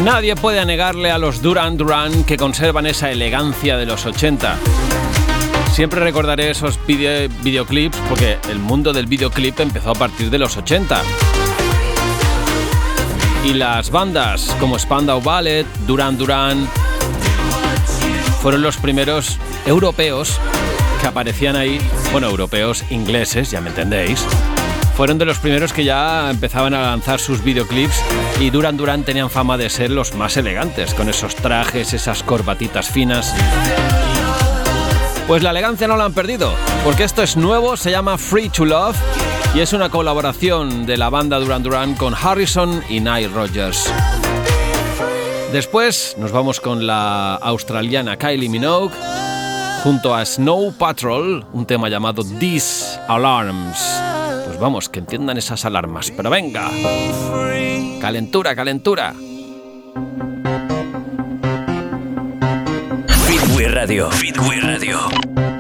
Nadie puede negarle a los Duran Duran que conservan esa elegancia de los 80. Siempre recordaré esos videoclips porque el mundo del videoclip empezó a partir de los 80. Y las bandas como Spandau Ballet, Duran Duran, fueron los primeros europeos que aparecían ahí. Bueno, europeos ingleses, ya me entendéis. Fueron de los primeros que ya empezaban a lanzar sus videoclips y Duran Duran tenían fama de ser los más elegantes, con esos trajes, esas corbatitas finas. Pues la elegancia no la han perdido, porque esto es nuevo, se llama Free to Love y es una colaboración de la banda Duran Duran con Harrison y Nile Rodgers. Después nos vamos con la australiana Kylie Minogue junto a Snow Patrol, un tema llamado These Alarms. Pues vamos, que entiendan esas alarmas, pero venga. Calentura, calentura. Feedway Radio. Feedway Radio.